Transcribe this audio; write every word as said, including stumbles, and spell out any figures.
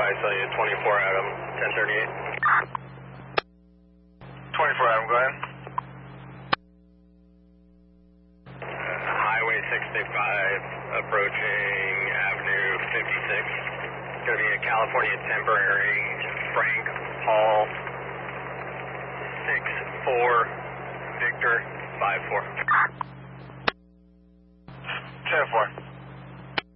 advise on you, twenty-four Adam, ten thirty-eight. twenty-four Adam, go ahead. Uh, Highway sixty-five, approaching Avenue fifty-six. It's going to be a California temporary, Frank Paul, six four, Victor, five four. ten four.